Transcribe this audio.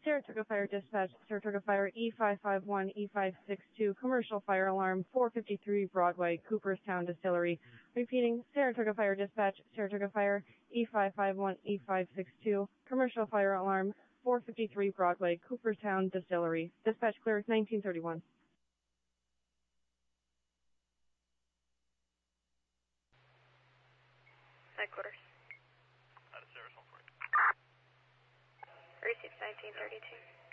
Saratoga Fire Dispatch, Saratoga Fire E551, E562, commercial fire alarm, 453 Broadway, Cooperstown Distillery. Repeating, Saratoga Fire Dispatch, Saratoga Fire E551, E562, commercial fire alarm, 453 Broadway, Cooperstown Distillery. Dispatch clear, 1931. Headquarters. Out of service, 140. Received 1932.